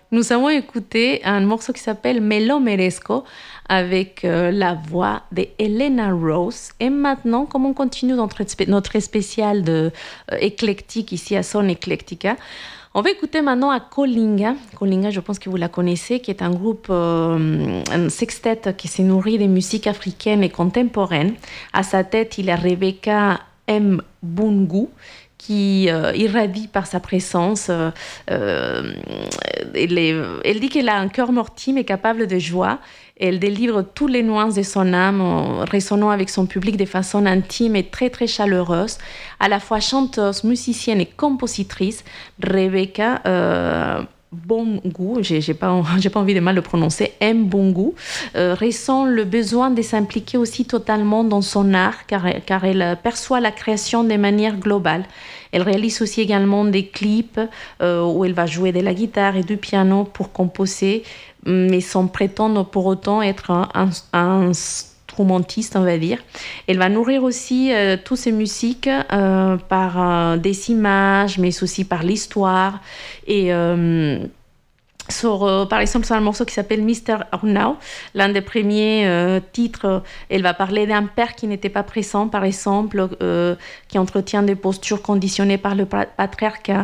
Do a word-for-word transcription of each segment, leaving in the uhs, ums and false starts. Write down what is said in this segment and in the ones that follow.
Nous avons écouté un morceau qui s'appelle Me lo merezco avec euh, la voix de Elena Rose. Et maintenant, comme on continue notre, notre spécial de, euh, éclectique ici à Son Eclectica, on va écouter maintenant à Colinga. Colinga, je pense que vous la connaissez, qui est un groupe, euh, un sextet qui s'est nourri des musiques africaines et contemporaines. À sa tête, il y a Rebecca M. Bungu, qui euh, irradie par sa présence. Euh, euh, elle, est, elle dit qu'elle a un cœur morti mais capable de joie. Elle délivre toutes les nuances de son âme en résonnant avec son public de façon intime et très très chaleureuse. À la fois chanteuse, musicienne et compositrice, Rebecca euh, Bongo, j'ai, j'ai, pas, j'ai pas envie de mal le prononcer, M. Bongo, euh, ressent le besoin de s'impliquer aussi totalement dans son art car, car elle perçoit la création de manière globale. Elle réalise aussi également des clips euh, où elle va jouer de la guitare et du piano pour composer, mais sans prétendre pour autant être un, un, un instrumentiste, on va dire. Elle va nourrir aussi euh, toutes ces musiques euh, par euh, des images, mais aussi par l'histoire. Et euh, sur, euh, par exemple, sur un morceau qui s'appelle mister Arnau, l'un des premiers euh, titres, elle va parler d'un père qui n'était pas présent, par exemple, euh, qui entretient des postures conditionnées par le patriarcat.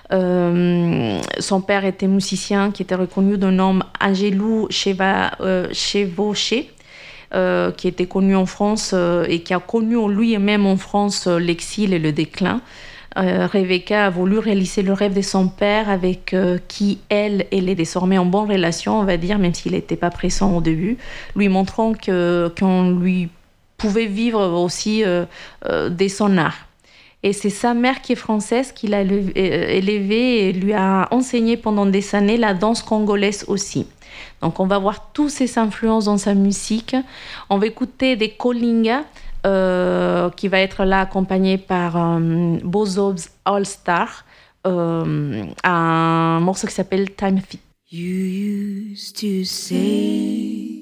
Euh, son père était musicien, qui était reconnu d'un nom Angelou Cheva, euh, Chevauché, euh, qui était connu en France euh, et qui a connu lui-même en France euh, l'exil et le déclin. Euh, Rebecca a voulu réaliser le rêve de son père avec euh, qui elle, elle est désormais en bonne relation, on va dire, même s'il n'était pas présent au début, lui montrant que, qu'on lui pouvait vivre aussi euh, euh, de son art. Et c'est sa mère qui est française qui l'a élevée et lui a enseigné pendant des années la danse congolaise aussi. Donc on va voir toutes ces influences dans sa musique. On va écouter des Colinga, euh, qui va être là accompagné par euh, Bozob's All Star, euh, un morceau qui s'appelle Time Fit. You used to say